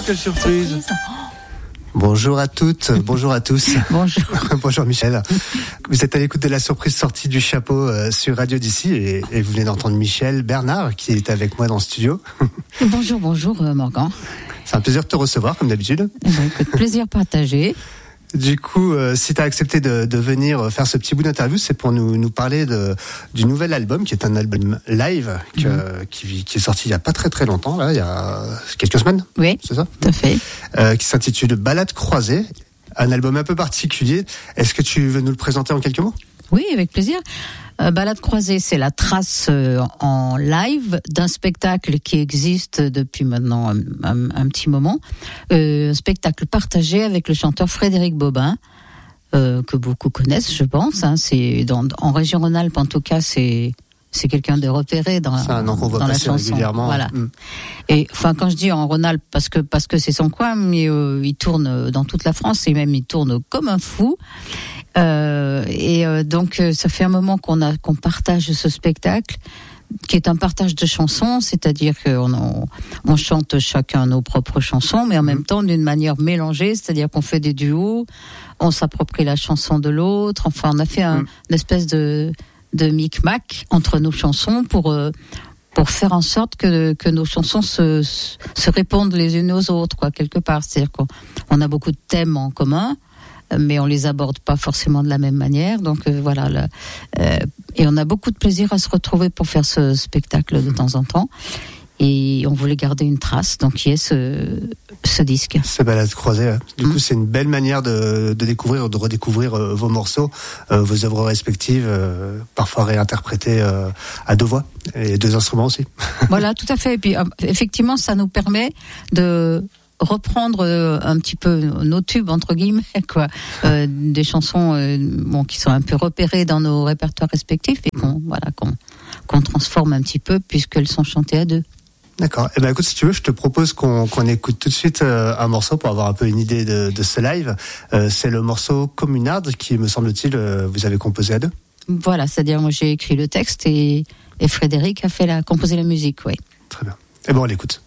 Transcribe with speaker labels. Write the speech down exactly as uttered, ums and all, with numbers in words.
Speaker 1: quelle surprise.
Speaker 2: surprise.
Speaker 3: Bonjour à toutes, bonjour à tous.
Speaker 2: Bonjour.
Speaker 3: Bonjour Michel. Vous êtes à l'écoute de la surprise sortie du chapeau euh, sur Radio d'ici et, et vous venez d'entendre Michel Bernard qui est avec moi dans le studio.
Speaker 2: Bonjour, bonjour euh, Morgan.
Speaker 3: C'est un plaisir de te recevoir comme d'habitude.
Speaker 2: Eh bien, écoute, plaisir partagé.
Speaker 3: Du coup, euh, si tu as accepté de, de venir faire ce petit bout d'interview, c'est pour nous, nous parler de, du nouvel album, qui est un album live, que, mmh. qui, qui est sorti il n'y a pas très très longtemps, là, il y a quelques semaines.
Speaker 2: Oui,
Speaker 3: c'est ça,
Speaker 2: tout à fait.
Speaker 3: Euh, qui s'intitule Balade croisée, un album un peu particulier. Est-ce que tu veux nous le présenter en quelques mots ?
Speaker 2: Oui, avec plaisir. Euh, Balade croisée, c'est la trace euh, en live d'un spectacle qui existe depuis maintenant un, un, un petit moment. Euh, un spectacle partagé avec le chanteur Frédéric Bobin, euh, que beaucoup connaissent, je pense. Hein. C'est dans, en région Rhône-Alpes, en tout cas, c'est c'est quelqu'un de repéré dans,
Speaker 3: c'est un nom qu'on voit
Speaker 2: dans la
Speaker 3: passer
Speaker 2: chanson.
Speaker 3: Régulièrement.
Speaker 2: Voilà.
Speaker 3: Mm.
Speaker 2: Et enfin, quand je dis en Rhône-Alpes, parce que parce que c'est son coin, mais euh, il tourne dans toute la France et même il tourne comme un fou. Euh, et euh, donc euh, ça fait un moment qu'on a qu'on partage ce spectacle, qui est un partage de chansons, c'est-à-dire qu'on on, on chante chacun nos propres chansons, mais en mmh. même temps d'une manière mélangée, c'est-à-dire qu'on fait des duos, on s'approprie la chanson de l'autre. Enfin, on a fait un, mmh. une espèce de de micmac entre nos chansons pour euh, pour faire en sorte que que nos chansons se se répondent les unes aux autres, quoi, quelque part. C'est-à-dire qu'on on a beaucoup de thèmes en commun, mais on les aborde pas forcément de la même manière. Donc euh, voilà, le, euh, et on a beaucoup de plaisir à se retrouver pour faire ce spectacle de temps en temps. Et on voulait garder une trace, donc qui est ce, ce disque.
Speaker 3: Ce Balade croisée. Du mmh. coup, c'est une belle manière de, de découvrir, de redécouvrir euh, vos morceaux, euh, vos œuvres respectives, euh, parfois réinterprétées euh, à deux voix et deux instruments aussi. Voilà,
Speaker 2: tout à fait. Et puis, euh, effectivement, ça nous permet de reprendre euh, un petit peu nos tubes entre guillemets, quoi, euh, des chansons euh, bon qui sont un peu repérées dans nos répertoires respectifs et qu'on voilà qu'on qu'on transforme un petit peu puisqu'elles sont chantées à deux.
Speaker 3: D'accord. Eh ben écoute, si tu veux, je te propose qu'on, qu'on écoute tout de suite euh, un morceau pour avoir un peu une idée de, de ce live. Euh, c'est le morceau Communarde qui, me semble-t-il, euh, vous avez composé à deux.
Speaker 2: Voilà, c'est-à-dire moi j'ai écrit le texte et, et Frédéric a fait la composé la musique, oui.
Speaker 3: Très bien. Eh ben on l'écoute.